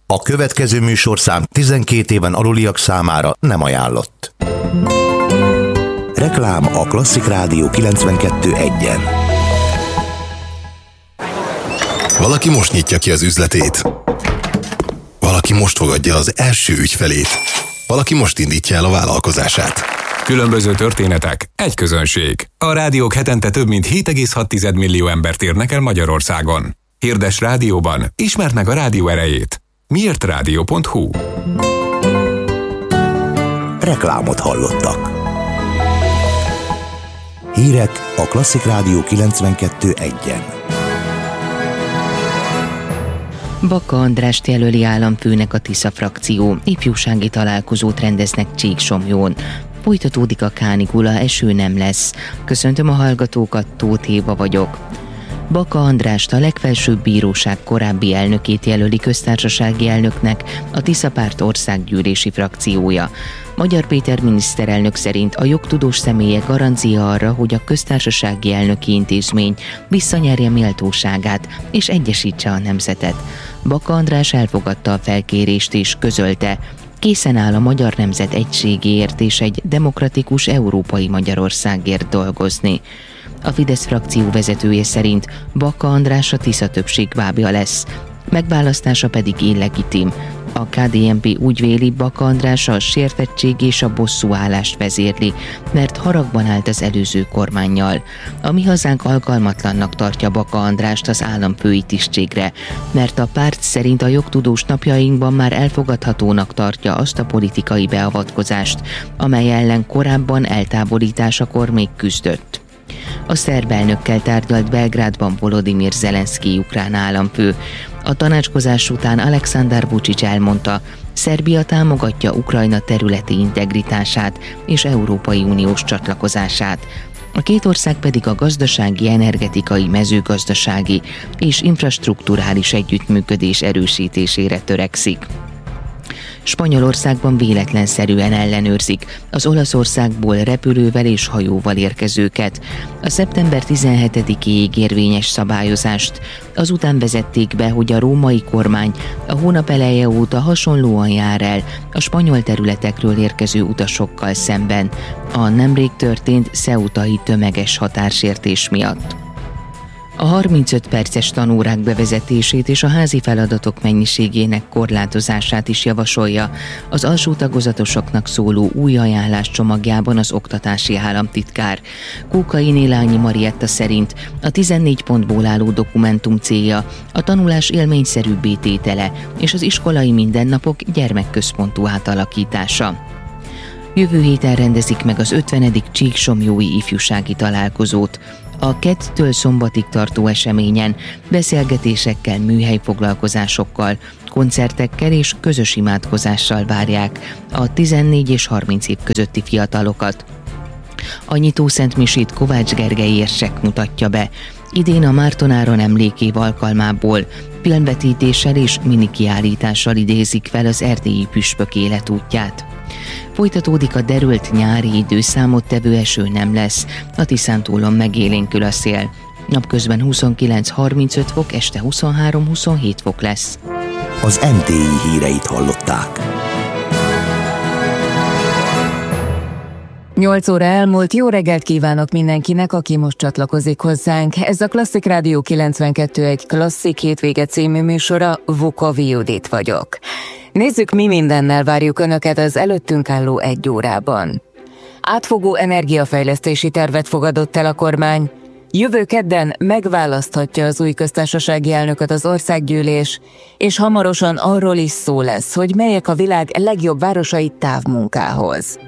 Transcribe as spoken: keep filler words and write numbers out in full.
A következő műsorszám tizenkét éven aluliak számára nem ajánlott. Reklám a Klasszik Rádió kilencvenkettő egyen. Valaki most nyitja ki az üzletét. Valaki most fogadja az első ügyfelét. Valaki most indítja el a vállalkozását. Különböző történetek, egy közönség. A rádiók hetente több mint hét egész hat millió embert érnek el Magyarországon. Hirdes rádióban, ismerd meg a rádió erejét. miért rádió pont hu. Reklámot hallottak. Hírek a Klasszik Rádió kilencvenkettő egyen. Baka Andrást jelöli államfőnek a Tisza frakció. Ifjúsági találkozót rendeznek Csíksomlyón. Folytatódik a kánikula, eső nem lesz. Köszöntöm a hallgatókat, Tóth Éva vagyok. Baka Andrást, a legfelsőbb bíróság korábbi elnökét jelöli köztársasági elnöknek a Tisza Párt országgyűlési frakciója. Magyar Péter miniszterelnök szerint a jogtudós személyek garancia arra, hogy a köztársasági elnöki intézmény visszanyerje méltóságát és egyesítse a nemzetet. Baka András elfogadta a felkérést és közölte, készen áll a magyar nemzet egységéért és egy demokratikus európai Magyarországért dolgozni. A Fidesz frakció vezetője szerint Baka András a Tisza többség bábja lesz, megválasztása pedig illegitim. A ká dé en pé úgy véli, Baka András a sértettség és a bosszúállást vezérli, mert haragban állt az előző kormánnyal. A Mi Hazánk alkalmatlannak tartja Baka Andrást az államfői tisztségre, mert a párt szerint a jogtudós napjainkban már elfogadhatónak tartja azt a politikai beavatkozást, amely ellen korábban eltávolításakor még küzdött. A szerb elnökkel tárgyalt Belgrádban Volodymyr Zelenszkij ukrán államfő. A tanácskozás után Aleksandar Vučić elmondta, Szerbia támogatja Ukrajna területi integritását és Európai Uniós csatlakozását. A két ország pedig a gazdasági, energetikai, mezőgazdasági és infrastrukturális együttműködés erősítésére törekszik. Spanyolországban véletlenszerűen ellenőrzik az Olaszországból repülővel és hajóval érkezőket. A szeptember tizenhetedikéig érvényes szabályozást azután vezették be, hogy a római kormány a hónap eleje óta hasonlóan jár el a spanyol területekről érkező utasokkal szemben a nemrég történt ceutai tömeges határsértés miatt. A harmincöt perces tanórák bevezetését és a házi feladatok mennyiségének korlátozását is javasolja az alsó tagozatosoknak szóló új ajánlás csomagjában az oktatási államtitkár. Kókai Nélányi Marietta szerint a tizennégy pontból álló dokumentum célja a tanulás élményszerűbbé tétele és az iskolai mindennapok gyermekközpontú átalakítása. Jövő héten rendezik meg az ötvenedik Csíksomlyói ifjúsági találkozót. A kettől szombatig tartó eseményen beszélgetésekkel, műhelyfoglalkozásokkal, koncertekkel és közös imádkozással várják a tizennégy és harminc év közötti fiatalokat. A nyitószentmisét Kovács Gergely érsek mutatja be. Idén a Márton-Áron emlékév alkalmából filmvetítéssel és minikiállítással idézik fel az erdélyi püspök életútját. Folytatódik a derült nyári idő, számottevő eső nem lesz, a Tiszántúlon megélénkül a szél. Napközben huszonkilenc-harmincöt fok, este huszonhárom-huszonhét fok lesz. Az em té i híreit hallották. nyolc óra elmúlt, jó reggelt kívánok mindenkinek, aki most csatlakozik hozzánk. Ez a Klasszik Rádió kilencvenkettő egy Klasszik hétvége című műsora, Vukovi Judit vagyok. Nézzük, mi mindennel várjuk Önöket az előttünk álló egy órában. Átfogó energiafejlesztési tervet fogadott el a kormány. Jövő kedden megválaszthatja az új köztársasági elnököt az országgyűlés, és hamarosan arról is szó lesz, hogy melyek a világ legjobb városai távmunkához.